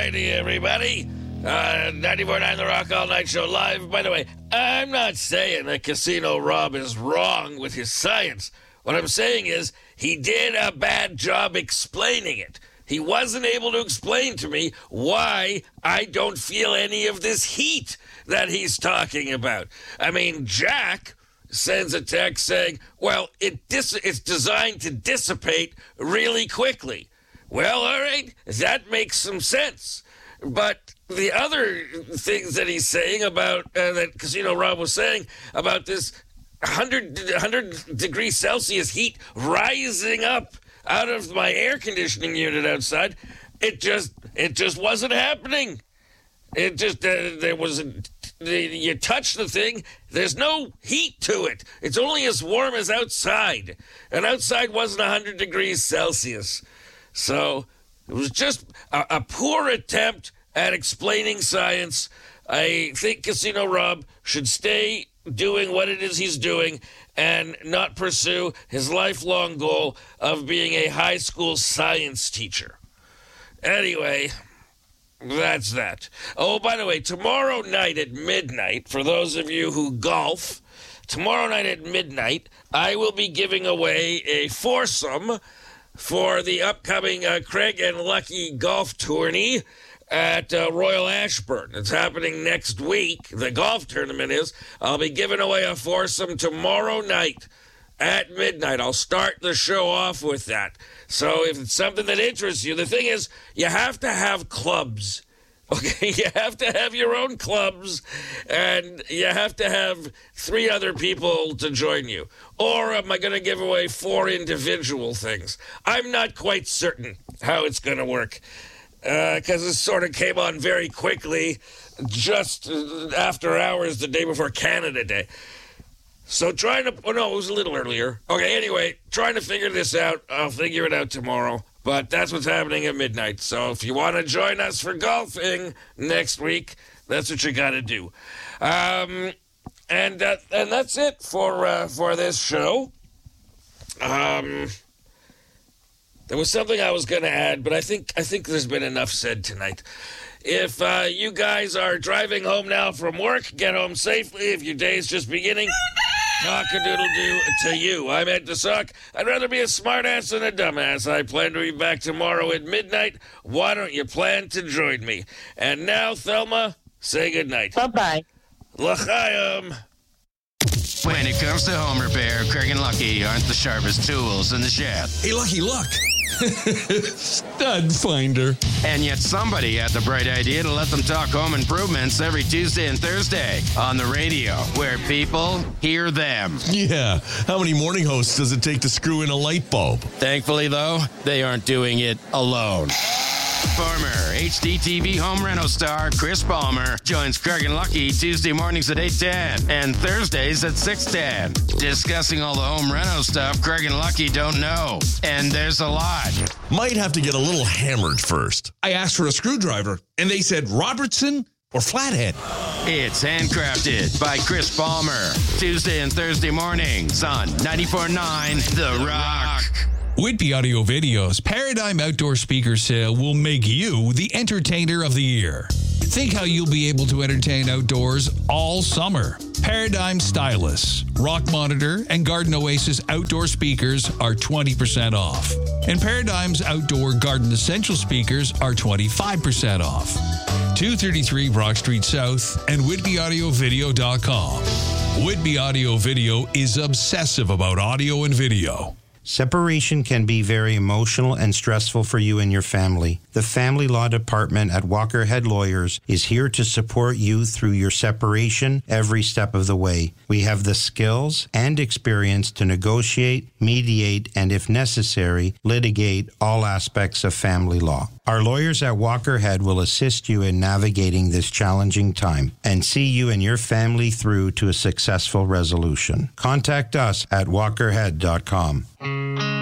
righty, everybody. 94.9 The Rock All Night Show live. By the way, I'm not saying that Casino Rob is wrong with his science. What I'm saying is he did a bad job explaining it. He wasn't able to explain to me why I don't feel any of this heat that he's talking about. I mean, Jack sends a text saying, well, it's designed to dissipate really quickly. Well, all right, that makes some sense. But the other things that he's saying about, that Casino Rob was saying about this 100 degrees Celsius heat rising up out of my air conditioning unit outside, it just wasn't happening. It just, you touch the thing, there's no heat to it. It's only as warm as outside. And outside wasn't 100 degrees Celsius. So it was just a poor attempt at explaining science. I think Casino Rob should stay doing what it is he's doing and not pursue his lifelong goal of being a high school science teacher. Anyway, that's that. Oh, by the way, tomorrow night at midnight, for those of you who golf, tomorrow night at midnight, I will be giving away a foursome for the upcoming Craig and Lucky golf tourney at Royal Ashburn. It's happening next week. The golf tournament is. I'll be giving away a foursome tomorrow night at midnight. I'll start the show off with that. So if it's something that interests you, the thing is, you have to have clubs. Okay, you have to have your own clubs, and you have to have 3 other people to join you. Or am I going to give away 4 individual things? I'm not quite certain how it's going to work, because this sort of came on very quickly, just after hours the day before Canada Day. So it was a little earlier. Okay, anyway, trying to figure this out. I'll figure it out tomorrow. But that's what's happening at midnight. So if you want to join us for golfing next week, that's what you got to do. And that's it for this show. There was something I was going to add, but I think there's been enough said tonight. If you guys are driving home now from work, get home safely. If your day's just beginning, cock-a-doodle-doo to you. I'm Ed DeSuck. I'd rather be a smartass than a dumbass. I plan to be back tomorrow at midnight. Why don't you plan to join me? And now, Thelma, say goodnight. Bye-bye. L'chaim. When it comes to home repair, Craig and Lucky aren't the sharpest tools in the shed. Hey, Lucky, look. Stud finder. And yet somebody had the bright idea to let them talk home improvements every Tuesday and Thursday on the radio, where people hear them. Yeah. How many morning hosts does it take to screw in a light bulb? Thankfully, though, they aren't doing it alone. Former HDTV home reno star Chris Palmer joins Craig and Lucky Tuesday mornings at 8:10 and Thursdays at 6:10, discussing all the home reno stuff Craig and Lucky don't know. And there's a lot. Might have to get a little hammered first. I asked for a screwdriver, and they said Robertson or flathead. It's handcrafted by Chris Palmer. Tuesday and Thursday mornings on 94.9 The Rock. Whitby Audio Video's Paradigm Outdoor Speaker Sale will make you the entertainer of the year. Think how you'll be able to entertain outdoors all summer. Paradigm Stylus, Rock Monitor, and Garden Oasis outdoor speakers are 20% off. And Paradigm's outdoor Garden Essential speakers are 25% off. 233 Brock Street South and WhitbyAudioVideo.com. Whitby Audio Video is obsessive about audio and video. Separation can be very emotional and stressful for you and your family. The Family Law Department at Walker Head Lawyers is here to support you through your separation every step of the way. We have the skills and experience to negotiate, mediate, and if necessary, litigate all aspects of family law. Our lawyers at Walker Head will assist you in navigating this challenging time and see you and your family through to a successful resolution. Contact us at walkerhead.com.